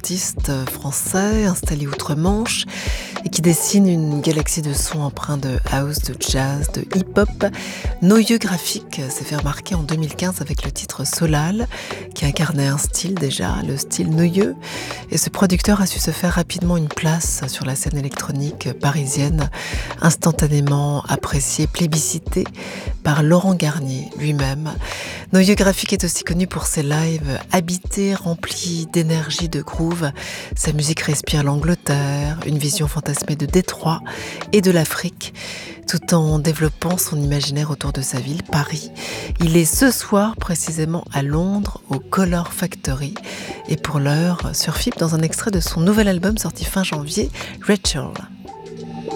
artiste français installé outre-Manche et qui dessine une galaxie de sons empreints de house, de jazz, de hip-hop. Noyeux Graphique s'est fait remarquer en 2015 avec le titre Solal, qui incarnait un style déjà, le style Noyeux. Et ce producteur a su se faire rapidement une place sur la scène électronique parisienne, instantanément apprécié, plébiscité par Laurent Garnier lui-même. Noyeux Graphique est aussi connu pour ses lives habités, remplis d'énergie, de groove. Sa musique respire l'Angleterre, une vision fantasmée de Détroit et de l'Afrique, tout en développant son imaginaire autour de sa ville, Paris. Il est ce soir précisément à Londres, au Color Factory. Et pour l'heure, sur FIP, dans un extrait de son nouvel album sorti fin janvier, Rachel.